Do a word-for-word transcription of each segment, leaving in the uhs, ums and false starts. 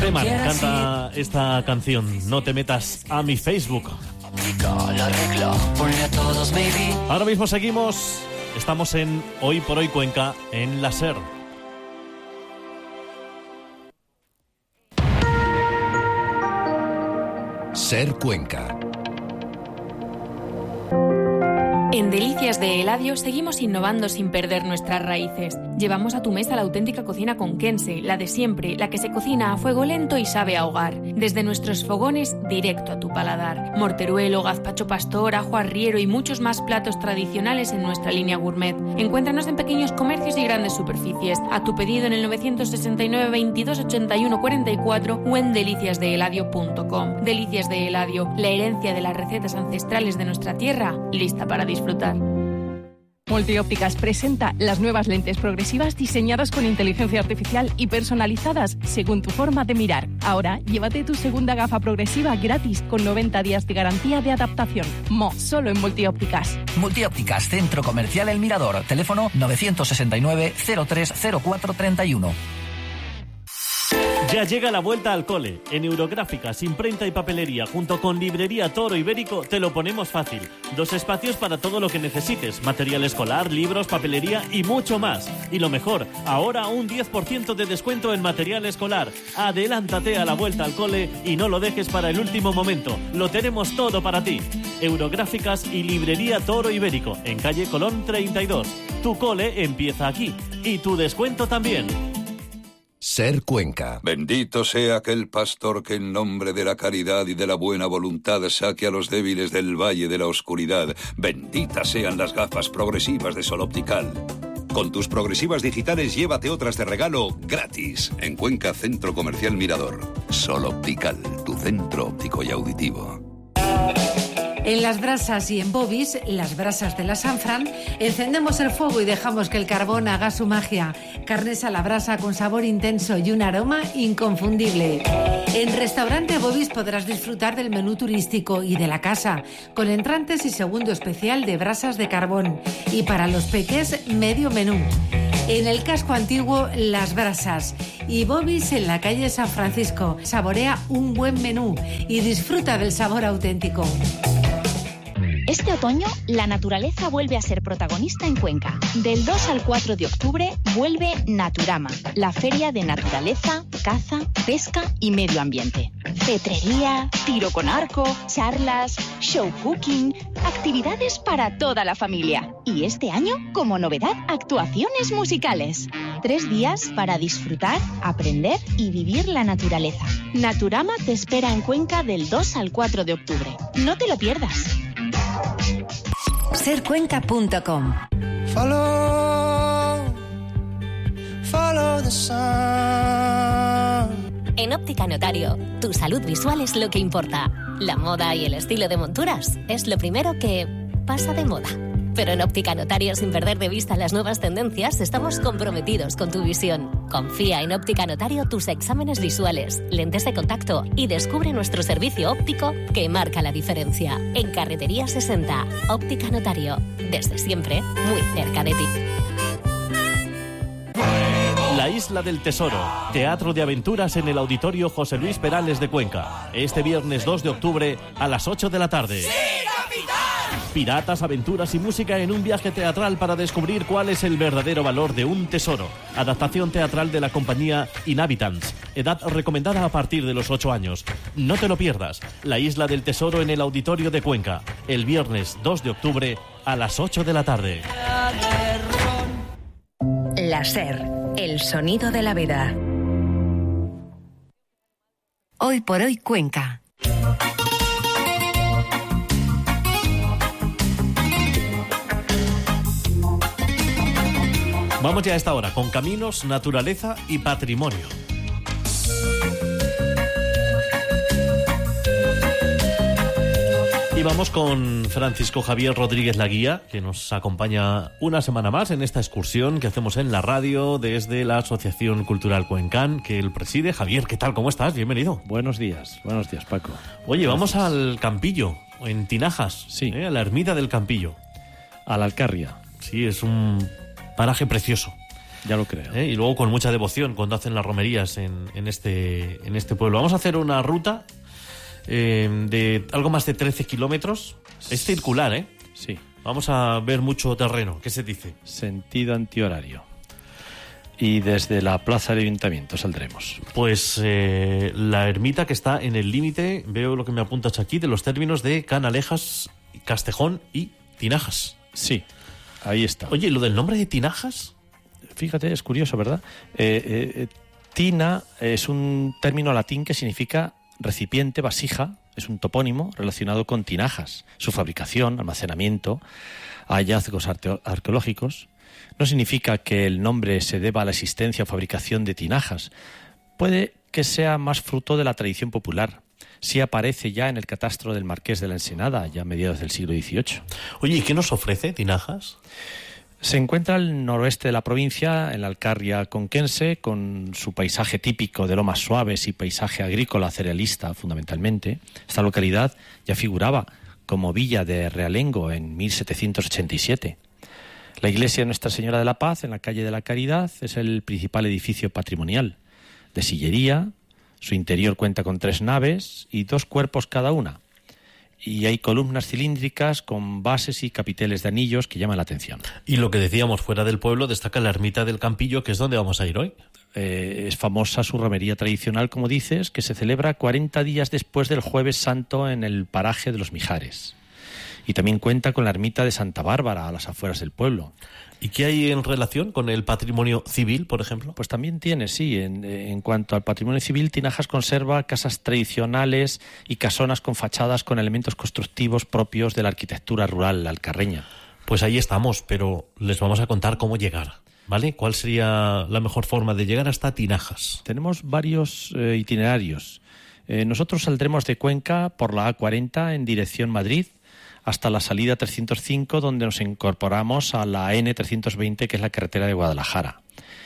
Alemán canta esta canción, No te metas a mi Facebook. Ahora mismo seguimos, estamos en Hoy por Hoy Cuenca, en la SER. SER Cuenca. En Delicias de Eladio seguimos innovando sin perder nuestras raíces. Llevamos a tu mesa la auténtica cocina conquense, la de siempre, la que se cocina a fuego lento y sabe a hogar. Desde nuestros fogones, directo a tu paladar. Morteruelo, gazpacho pastor, ajo arriero y muchos más platos tradicionales en nuestra línea gourmet. Encuéntranos en pequeños comercios y grandes superficies. A tu pedido en el novecientos sesenta y nueve, veintidós, ochenta y uno, cuarenta y cuatro o en delicias de eladio punto com. Delicias de Eladio, la herencia de las recetas ancestrales de nuestra tierra, lista para disfrutar. Multiópticas presenta las nuevas lentes progresivas diseñadas con inteligencia artificial y personalizadas según tu forma de mirar. Ahora, llévate tu segunda gafa progresiva gratis con noventa días de garantía de adaptación. Mo, solo en Multiópticas. Multiópticas, Centro Comercial El Mirador. Teléfono novecientos sesenta y nueve, cero tres, cero cuatro, treinta y uno. Ya llega la vuelta al cole. En Eurográficas, imprenta y papelería, junto con Librería Toro Ibérico, te lo ponemos fácil. Dos espacios para todo lo que necesites. Material escolar, libros, papelería y mucho más. Y lo mejor, ahora un diez por ciento de descuento en material escolar. Adelántate a la vuelta al cole y no lo dejes para el último momento. Lo tenemos todo para ti. Eurográficas y Librería Toro Ibérico, en calle Colón treinta y dos. Tu cole empieza aquí. Y tu descuento también. SER Cuenca. Bendito sea aquel pastor que en nombre de la caridad y de la buena voluntad saque a los débiles del valle de la oscuridad. Benditas sean las gafas progresivas de Sol Optical. Con tus progresivas digitales llévate otras de regalo gratis. En Cuenca, Centro Comercial Mirador. Sol Optical, tu centro óptico y auditivo. En Las Brasas y en Bobis, las brasas de la San Fran, encendemos el fuego y dejamos que el carbón haga su magia. Carnes a la brasa con sabor intenso y un aroma inconfundible. En Restaurante Bobis podrás disfrutar del menú turístico y de la casa, con entrantes y segundo especial de brasas de carbón. Y para los peques, medio menú. En el casco antiguo, Las Brasas. Y Bobis en la calle San Francisco. Saborea un buen menú y disfruta del sabor auténtico. Este otoño, la naturaleza vuelve a ser protagonista en Cuenca. Del dos al cuatro de octubre vuelve Naturama, la feria de naturaleza, caza, pesca y medio ambiente. Cetrería, tiro con arco, charlas, show cooking, actividades para toda la familia. Y este año, como novedad, actuaciones musicales. Tres días para disfrutar, aprender y vivir la naturaleza. Naturama te espera en Cuenca del dos al cuatro de octubre. No te lo pierdas. ser cuenca punto com. Follow, follow the sun. En Óptica Notario, tu salud visual es lo que importa. La moda y el estilo de monturas es lo primero que pasa de moda. Pero en Óptica Notario, sin perder de vista las nuevas tendencias, estamos comprometidos con tu visión. Confía en Óptica Notario tus exámenes visuales, lentes de contacto y descubre nuestro servicio óptico que marca la diferencia. En Carretería sesenta, Óptica Notario. Desde siempre, muy cerca de ti. La Isla del Tesoro, teatro de aventuras en el Auditorio José Luis Perales de Cuenca. Este viernes dos de octubre a las ocho de la tarde. ¡Sí, capitán! Piratas, aventuras y música en un viaje teatral para descubrir cuál es el verdadero valor de un tesoro. Adaptación teatral de la compañía Inhabitants. Edad recomendada a partir de los ocho años. No te lo pierdas. La Isla del Tesoro en el Auditorio de Cuenca. El viernes dos de octubre a las ocho de la tarde. La SER, el sonido de la vida. Hoy por hoy Cuenca. Vamos ya a esta hora con caminos, naturaleza y patrimonio. Y vamos con Francisco Javier Rodríguez Laguía, que nos acompaña una semana más en esta excursión que hacemos en la radio desde la Asociación Cultural Cuencán, que él preside. Javier, ¿qué tal? ¿Cómo estás? Bienvenido. Buenos días, buenos días, Paco. Oye, Gracias. Vamos al Campillo, en Tinajas, sí. ¿eh? A la ermita del Campillo. A la Alcarria. Sí, es un paraje precioso. Ya lo creo. ¿Eh? Y luego con mucha devoción cuando hacen las romerías en, en, este, en este pueblo. Vamos a hacer una ruta eh, de algo más de trece kilómetros. Es circular, ¿eh? Sí. Vamos a ver mucho terreno. ¿Qué se dice? Sentido antihorario. Y desde la plaza del ayuntamiento saldremos. Pues eh, la ermita que está en el límite, veo lo que me apuntas aquí, de los términos de Canalejas, Castejón y Tinajas. Sí, ahí está. Oye, ¿lo del nombre de Tinajas? Fíjate, es curioso, ¿verdad? Eh, eh, tina es un término latín que significa recipiente, vasija, es un topónimo relacionado con tinajas, su fabricación, almacenamiento, hallazgos arte- arqueológicos. No significa que el nombre se deba a la existencia o fabricación de tinajas. Puede que sea más fruto de la tradición popular. Sí aparece ya en el catastro del Marqués de la Ensenada, ya a mediados del siglo dieciocho. Oye, ¿y qué nos ofrece Tinajas? Se encuentra al noroeste de la provincia, en la Alcarria conquense, con su paisaje típico de lomas suaves y paisaje agrícola cerealista, fundamentalmente. Esta localidad ya figuraba como villa de realengo en mil setecientos ochenta y siete. La iglesia de Nuestra Señora de la Paz, en la calle de la Caridad, es el principal edificio patrimonial. De sillería, su interior cuenta con tres naves y dos cuerpos cada una. Y hay columnas cilíndricas con bases y capiteles de anillos que llaman la atención. Y lo que decíamos, fuera del pueblo destaca la ermita del Campillo, que es donde vamos a ir hoy. Eh, es famosa su romería tradicional, como dices, que se celebra cuarenta días después del Jueves Santo en el paraje de los Mijares. Y también cuenta con la ermita de Santa Bárbara, a las afueras del pueblo. ¿Y qué hay en relación con el patrimonio civil, por ejemplo? Pues también tiene, sí. En, en cuanto al patrimonio civil, Tinajas conserva casas tradicionales y casonas con fachadas con elementos constructivos propios de la arquitectura rural alcarreña. Pues ahí estamos, pero les vamos a contar cómo llegar, ¿vale? ¿Cuál sería la mejor forma de llegar hasta Tinajas? Tenemos varios eh, itinerarios. Eh, nosotros saldremos de Cuenca por la A cuarenta en dirección Madrid, hasta la salida trescientos cinco, donde nos incorporamos a la ene trescientos veinte, que es la carretera de Guadalajara.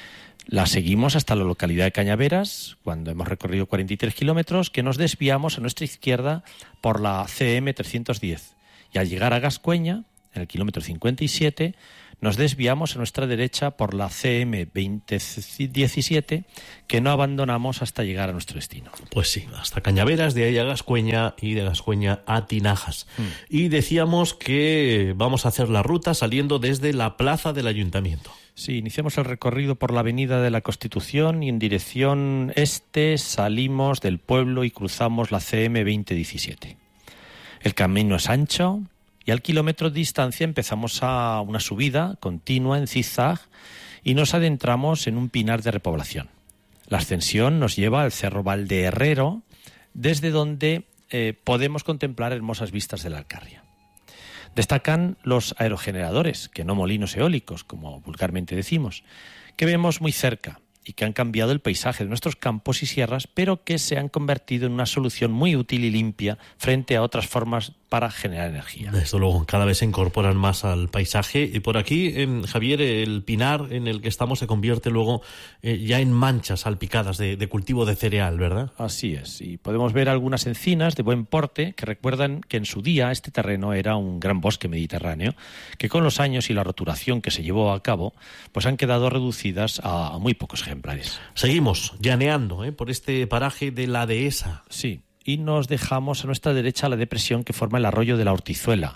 La seguimos hasta la localidad de Cañaveras, cuando hemos recorrido cuarenta y tres kilómetros, que nos desviamos a nuestra izquierda por la ce eme trescientos diez. Y al llegar a Gascueña, en el kilómetro cincuenta y siete, nos desviamos a nuestra derecha por la ce eme veinte diecisiete, que no abandonamos hasta llegar a nuestro destino. Pues sí, hasta Cañaveras, de ahí a Gascueña y de Gascueña a Tinajas. Mm. Y decíamos que vamos a hacer la ruta saliendo desde la plaza del ayuntamiento. Sí, iniciamos el recorrido por la avenida de la Constitución y en dirección este salimos del pueblo y cruzamos la ce eme veinte diecisiete. El camino es ancho y al kilómetro de distancia empezamos a una subida continua en zigzag y nos adentramos en un pinar de repoblación. La ascensión nos lleva al Cerro Valdeherrero, desde donde eh, podemos contemplar hermosas vistas de la Alcarria. Destacan los aerogeneradores, que no molinos eólicos, como vulgarmente decimos, que vemos muy cerca y que han cambiado el paisaje de nuestros campos y sierras, pero que se han convertido en una solución muy útil y limpia frente a otras formas para generar energía. Desde luego, cada vez se incorporan más al paisaje. Y por aquí, eh, Javier, el pinar en el que estamos se convierte luego eh, ya en manchas salpicadas de, de cultivo de cereal, ¿verdad? Así es. Y podemos ver algunas encinas de buen porte que recuerdan que en su día este terreno era un gran bosque mediterráneo, que con los años y la roturación que se llevó a cabo, pues han quedado reducidas a, a muy pocos ejemplares. Seguimos llaneando ¿eh? por este paraje de la Dehesa. Sí. Y nos dejamos a nuestra derecha la depresión que forma el arroyo de la Hortizuela.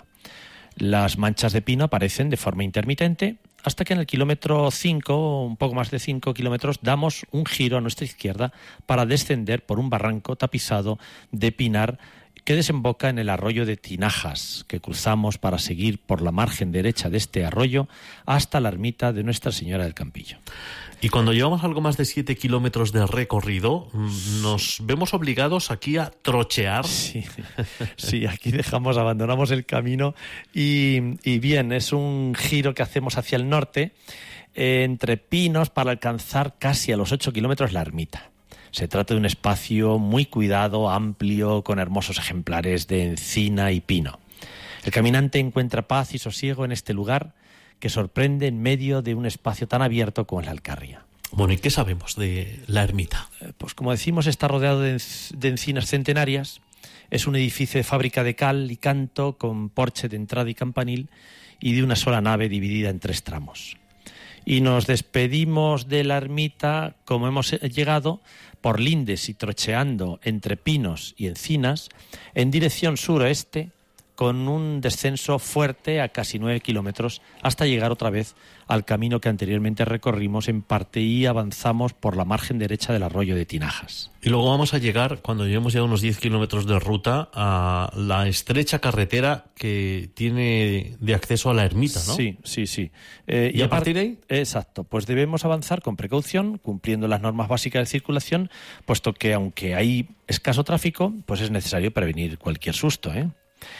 Las manchas de pino aparecen de forma intermitente hasta que en el kilómetro cinco, un poco más de cinco kilómetros, damos un giro a nuestra izquierda para descender por un barranco tapizado de pinar que desemboca en el arroyo de Tinajas, que cruzamos para seguir por la margen derecha de este arroyo hasta la ermita de Nuestra Señora del Campillo. Y cuando llevamos algo más de siete kilómetros de recorrido, nos vemos obligados aquí a trochear. Sí, sí, aquí dejamos, abandonamos el camino y, y bien, es un giro que hacemos hacia el norte, eh, entre pinos, para alcanzar casi a los ocho kilómetros la ermita. Se trata de un espacio muy cuidado, amplio, con hermosos ejemplares de encina y pino. El caminante encuentra paz y sosiego en este lugar, que sorprende en medio de un espacio tan abierto como la Alcarria. Bueno, ¿y qué sabemos de la ermita? Eh, pues como decimos, está rodeado de, de encinas centenarias. Es un edificio de fábrica de cal y canto con porche de entrada y campanil y de una sola nave dividida en tres tramos. Y nos despedimos de la ermita como hemos llegado, por lindes y trocheando entre pinos y encinas, en dirección suroeste, con un descenso fuerte a casi nueve kilómetros, hasta llegar otra vez al camino que anteriormente recorrimos en parte y avanzamos por la margen derecha del arroyo de Tinajas. Y luego vamos a llegar, cuando lleguemos ya unos diez kilómetros de ruta, a la estrecha carretera que tiene de acceso a la ermita, ¿no? Sí, sí, sí. Eh, ¿Y, y a partir de ahí? Exacto, pues debemos avanzar con precaución, cumpliendo las normas básicas de circulación, puesto que aunque hay escaso tráfico, pues es necesario prevenir cualquier susto, ¿eh?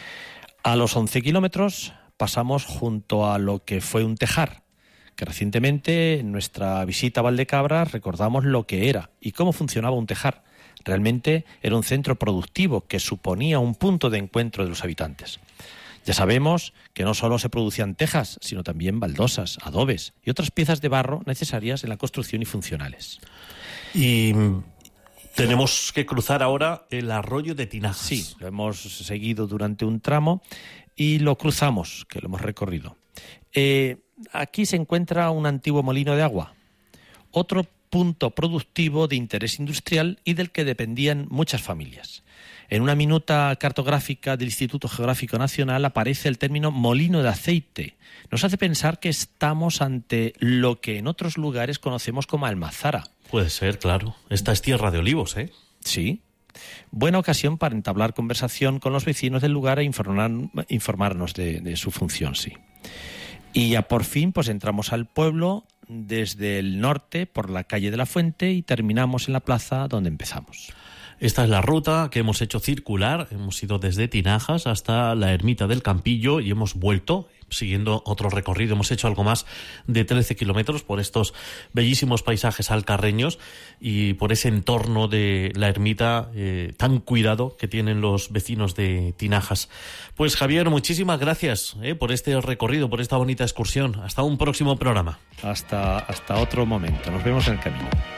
A los once kilómetros pasamos junto a lo que fue un tejar, que recientemente en nuestra visita a Valdecabras recordamos lo que era y cómo funcionaba un tejar. Realmente era un centro productivo que suponía un punto de encuentro de los habitantes. Ya sabemos que no solo se producían tejas, sino también baldosas, adobes y otras piezas de barro necesarias en la construcción y funcionales. Y tenemos que cruzar ahora el arroyo de Tinajas. Sí, lo hemos seguido durante un tramo y lo cruzamos, que lo hemos recorrido. Eh, aquí se encuentra un antiguo molino de agua, otro punto productivo de interés industrial y del que dependían muchas familias. En una minuta cartográfica del Instituto Geográfico Nacional aparece el término molino de aceite. Nos hace pensar que estamos ante lo que en otros lugares conocemos como almazara. Puede ser, claro. Esta es tierra de olivos, ¿eh? Sí. Buena ocasión para entablar conversación con los vecinos del lugar e informar, informarnos de, de su función, sí. Y ya por fin pues entramos al pueblo desde el norte por la calle de la Fuente y terminamos en la plaza donde empezamos. Esta es la ruta que hemos hecho circular. Hemos ido desde Tinajas hasta la ermita del Campillo y hemos vuelto siguiendo otro recorrido. Hemos hecho algo más de trece kilómetros por estos bellísimos paisajes alcarreños y por ese entorno de la ermita eh, tan cuidado que tienen los vecinos de Tinajas. Pues Javier, muchísimas gracias eh, por este recorrido, por esta bonita excursión. Hasta un próximo programa. Hasta, hasta otro momento. Nos vemos en el camino.